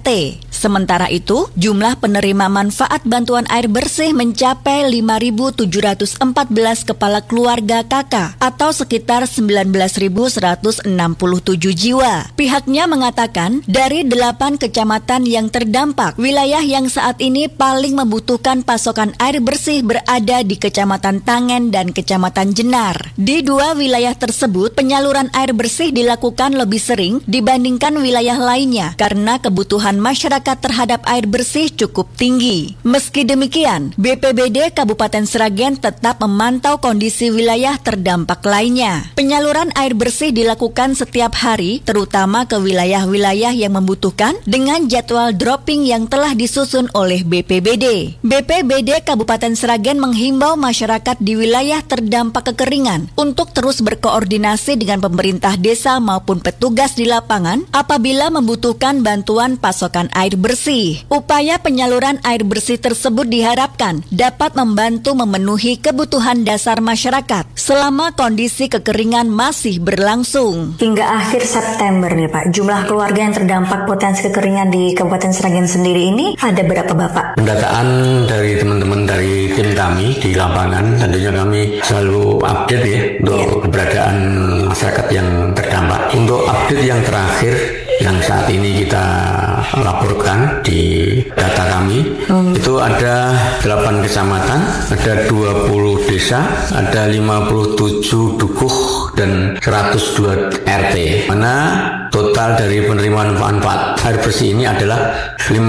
RT. Sementara itu, jumlah penerima manfaat bantuan air bersih mencapai 5.714 kepala keluarga KK atau sekitar 19.167 jiwa. Pihaknya mengatakan dari 8 kecamatan yang terdampak, wilayah yang saat ini paling membutuhkan pasokan air bersih berada di Kecamatan Tangen dan Kecamatan Jenar. Di 2 wilayah tersebut, penyaluran air bersih dilakukan lebih sering dibandingkan wilayah lainnya karena kebutuhan masyarakat terhadap air bersih cukup tinggi. Meski demikian, BPBD Kabupaten Sragen tetap memantau kondisi wilayah terdampak lainnya. Penyaluran air bersih dilakukan setiap hari, terutama ke wilayah-wilayah yang membutuhkan dengan jadwal dropping yang telah disusun oleh BPBD. BPBD Kabupaten Sragen menghimbau masyarakat di wilayah terdampak kekeringan untuk terus berkoordinasi dengan pemerintah desa maupun petugas di lapangan apabila membutuhkan bantuan pasokan air bersih. Upaya penyaluran air bersih tersebut diharapkan dapat membantu memenuhi kebutuhan dasar masyarakat selama kondisi kekeringan masih berlangsung. Hingga akhir September nih Pak, jumlah keluarga yang terdampak potensi kekeringan di Kabupaten Sragen sendiri ini ada berapa Bapak? Pendataan dari teman-teman dari tim kami di lapangan, tentunya kami selalu update ya untuk keberadaan masyarakat yang terdampak. Untuk update yang terakhir yang saat ini kita laporkan di data kami, itu ada 8 kecamatan, ada 20 desa, ada 57 dukuh dan 102 RT. Mana total dari penerimaan manfaat air bersih ini adalah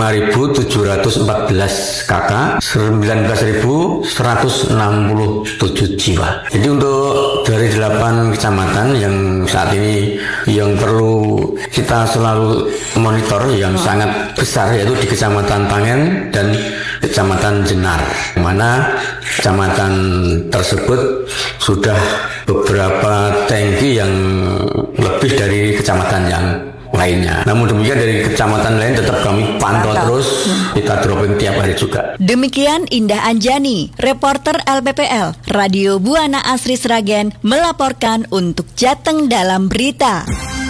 5.714 KK, 19.167 jiwa. Jadi untuk dari 8 kecamatan yang saat ini yang perlu kita selalu monitor yang sangat besar, yaitu di Kecamatan Tangen dan Kecamatan Jenar, mana kecamatan tersebut sudah beberapa tangki yang lebih dari kecamatan yang lainnya. Namun demikian dari kecamatan lain tetap kami pantau terus, kita dropping tiap hari juga. Demikian Indah Anjani, reporter LPPL Radio Buana Asri Sragen melaporkan untuk Jateng dalam berita.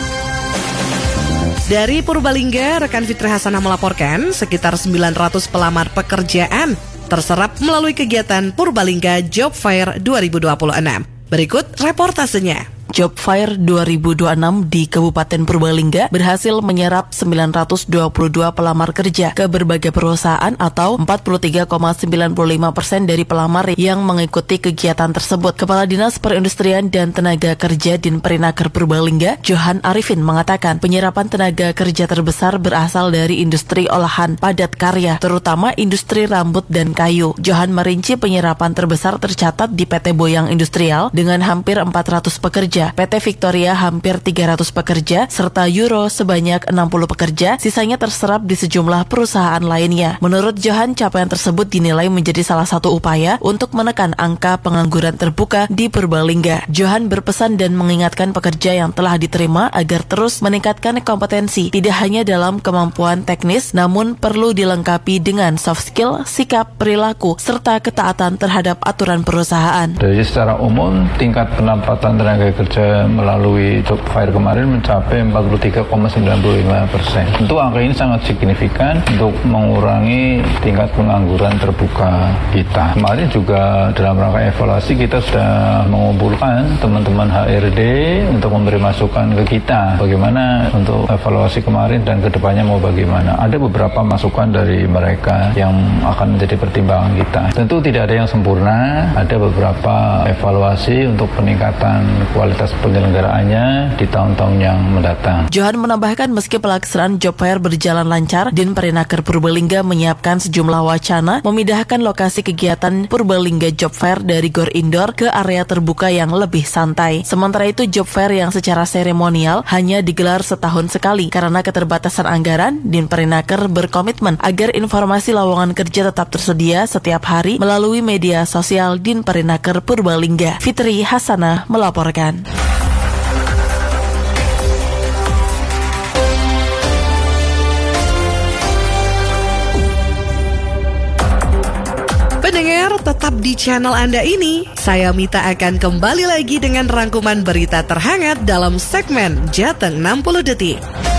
Dari Purbalingga, rekan Fitri Hasanah melaporkan sekitar 900 pelamar pekerjaan terserap melalui kegiatan Purbalingga Job Fair 2026. Berikut reportasenya. Job Fair 2026 di Kabupaten Purbalingga berhasil menyerap 922 pelamar kerja ke berbagai perusahaan atau 43,95% dari pelamar yang mengikuti kegiatan tersebut. Kepala Dinas Perindustrian dan Tenaga Kerja Dinperinaker Purbalingga, Johan Arifin mengatakan penyerapan tenaga kerja terbesar berasal dari industri olahan padat karya, terutama industri rambut dan kayu. Johan merinci penyerapan terbesar tercatat di PT Boyang Industrial dengan hampir 400 pekerja, PT Victoria hampir 300 pekerja, serta Euro sebanyak 60 pekerja, sisanya terserap di sejumlah perusahaan lainnya. Menurut Johan, capaian tersebut dinilai menjadi salah satu upaya untuk menekan angka pengangguran terbuka di Purbalingga. Johan berpesan dan mengingatkan pekerja yang telah diterima agar terus meningkatkan kompetensi, tidak hanya dalam kemampuan teknis, namun perlu dilengkapi dengan soft skill, sikap, perilaku, serta ketaatan terhadap aturan perusahaan. Jadi secara umum, tingkat pendapatan tenaga kerja melalui Job Fair kemarin mencapai 43,95%. Tentu angka ini sangat signifikan untuk mengurangi tingkat pengangguran terbuka kita. Kemarin juga dalam rangka evaluasi kita sudah mengumpulkan teman-teman HRD untuk memberi masukan ke kita bagaimana untuk evaluasi kemarin dan kedepannya mau bagaimana. Ada beberapa masukan dari mereka yang akan menjadi pertimbangan kita. Tentu tidak ada yang sempurna, ada beberapa evaluasi untuk peningkatan kualitas penyelenggaraannya di tahun-tahun yang mendatang. Johan menambahkan meski pelaksanaan Job Fair berjalan lancar, Dinperinaker Purbalingga menyiapkan sejumlah wacana memindahkan lokasi kegiatan Purbalingga Job Fair dari Gor Indoor ke area terbuka yang lebih santai. Sementara itu Job Fair yang secara seremonial hanya digelar setahun sekali karena keterbatasan anggaran, Dinperinaker berkomitmen agar informasi lowongan kerja tetap tersedia setiap hari melalui media sosial Dinperinaker Purbalingga. Fitri Hasanah melaporkan. Pendengar, tetap di channel Anda ini. Saya Mita akan kembali lagi dengan rangkuman berita terhangat dalam segmen Jateng 60 Detik.